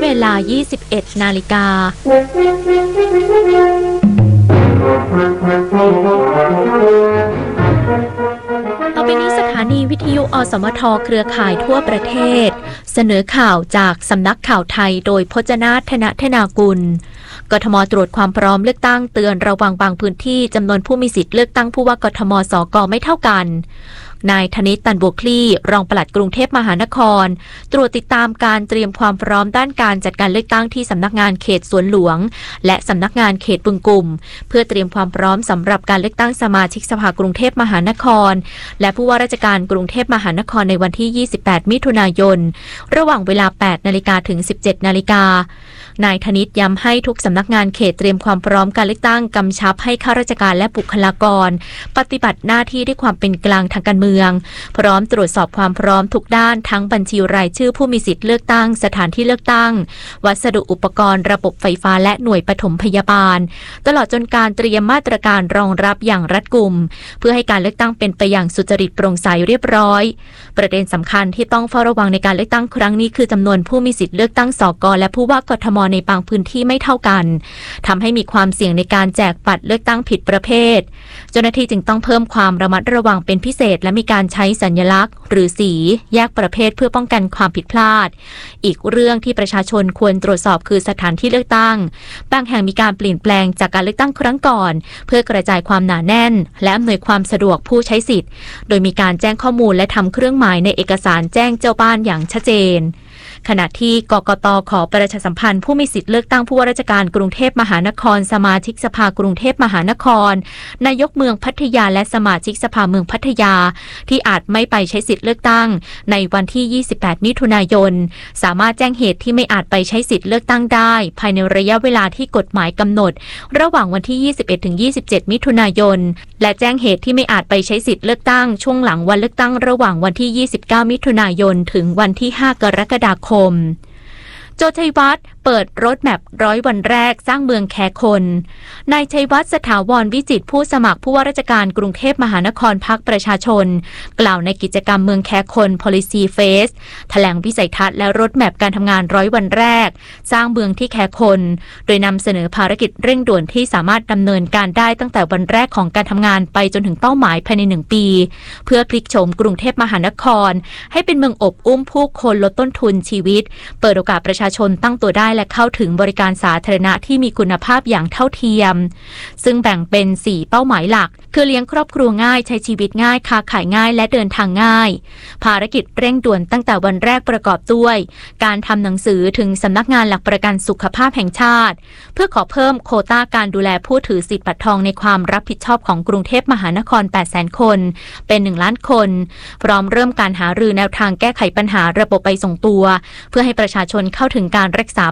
ลา 21 นาฬิกาต่อไปนี้สถานีวิทยุอสมทเครือข่ายทั่วประเทศเสนอข่าวจากสำนักข่าวไทยโดยพจนาถ ธนากุลกทม.ตรวจความพร้อมเลือกตั้งเตือนระวังบางพื้นที่จำนวนผู้มีสิทธิ์เลือกตั้งผู้ว่ากทม.สก.ไม่เท่ากันนายธนิต ตันบัวคลี่รองปลัดกรุงเทพมหานครตรวจติดตามการเตรียมความพร้อมด้านการจัดการเลือกตั้งที่สำนักงานเขตสวนหลวงและสำนักงานเขตบึงกุ่มเพื่อเตรียมความพร้อมสำหรับการเลือกตั้งสมาชิกสภากรุงเทพมหานครและผู้ว่าราชการกรุงเทพมหานครในวันที่ 28 มิถุนายนระหว่างเวลา 8 นาฬิกาถึง 17 นาฬิกานายธนิตย้ำให้ทุกสำนักงานเขตเตรียมความพร้อมการเลือกตั้งกำชับให้ข้าราชการและบุคลากรปฏิบัติหน้าที่ด้วยความเป็นกลางทางการเมืองพร้อมตรวจสอบความพร้อมทุกด้านทั้งบัญชีรายชื่อผู้มีสิทธิ์เลือกตั้งสถานที่เลือกตั้งวัสดุอุปกรณ์ระบบไฟฟ้าและหน่วยปฐมพยาบาลตลอดจนการเตรียมมาตรการรองรับอย่างรัดกุมเพื่อให้การเลือกตั้งเป็นไปอย่างสุจริตโปร่งใสเรียบร้อยประเด็นสำคัญที่ต้องเฝ้าระวังในการเลือกตั้งครั้งนี้คือจำนวนผู้มีสิทธิ์เลือกตั้งสก.และผู้ว่ากทม.ในบางพื้นที่ไม่เท่ากันทำให้มีความเสี่ยงในการแจกบัตรเลือกตั้งผิดประเภทเจ้าหน้าที่จึงต้องเพิ่มความระมัดระวังเป็นพิเศษและมีการใช้สัญลักษณ์หรือสีแยกประเภทเพื่อป้องกันความผิดพลาดอีกเรื่องที่ประชาชนควรตรวจสอบคือสถานที่เลือกตั้งบางแห่งมีการเปลี่ยนแปลงจากการเลือกตั้งครั้งก่อนเพื่อกระจายความหนาแน่นและอำนวยความสะดวกผู้ใช้สิทธิ์โดยมีการแจ้งข้อมูลและทำเครื่องหมายในเอกสารแจ้งเจ้าบ้านอย่างชัดเจนขณะที่กกต.ขอประชาสัมพันธ์ผู้มีสิทธิ์เลือกตั้งผู้ว่าราชการกรุงเทพมหานครสมาชิกสภากรุงเทพมหานครนายกเมืองพัทยาและสมาชิกสภาเมืองพัทยาที่อาจไม่ไปใช้สิทธิ์เลือกตั้งในวันที่ 28 มิถุนายนสามารถแจ้งเหตุที่ไม่อาจไปใช้สิทธิ์เลือกตั้งได้ภายในระยะเวลาที่กฎหมายกำหนดระหว่างวันที่ 21 ถึง 27 มิถุนายนและแจ้งเหตุที่ไม่อาจไปใช้สิทธิ์เลือกตั้งช่วงหลังวันเลือกตั้งระหว่างวันที่ 29 มิถุนายนถึงวันที่ 5 กรกฎาคมโจชัยวัฒน์เปิดรถแมพ100 วันแรกสร้างเมืองแคคนนายชัยวัฒน์สถาวรวิจิตรผู้สมัครผู้ว่าราชการกรุงเทพมหานครพรรคประชาชนกล่าวในกิจกรรมเมืองแคคน Policy Face แถลงวิสัยทัศน์และรถแมพการทำงาน100 วันแรกสร้างเมืองที่แคคนโดยนำเสนอภารกิจเร่งด่วนที่สามารถดำเนินการได้ตั้งแต่วันแรกของการทำงานไปจนถึงเป้าหมายภายใน1 ปีเพื่อพลิกโฉมกรุงเทพมหานครให้เป็นเมืองอบอุ้มผู้คนลดต้นทุนชีวิตเปิดโอกาสประชาชนตั้งตัวได้และเข้าถึงบริการสาธารณะที่มีคุณภาพอย่างเท่าเทียมซึ่งแบ่งเป็น4เป้าหมายหลักคือเลี้ยงครอบครัวง่ายใช้ชีวิตง่ายค้าขายง่ายและเดินทางง่ายภารกิจเร่งด่วนตั้งแต่วันแรกประกอบด้วยการทำหนังสือถึงสำนักงานหลักประกันสุขภาพแห่งชาติเพื่อขอเพิ่มโควต้าการดูแลผู้ถือสิทธิ์บัตรทองในความรับผิดชอบของกรุงเทพมหานคร 800,000 คนเป็น1 ล้านคนพร้อมเริ่มการหารือแนวทางแก้ไขปัญหาระบบไปส่งตัวเพื่อให้ประชาชนเข้าถึงการรักษา